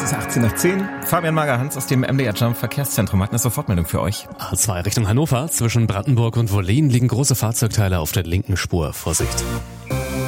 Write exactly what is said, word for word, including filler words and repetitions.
ist achtzehn nach zehn. Fabian Mager-Hans aus dem M D R Jump Verkehrszentrum hat eine Sofortmeldung für euch. A zwei Richtung Hannover. Zwischen Brandenburg und Wollin liegen große Fahrzeugteile auf der linken Spur. Vorsicht.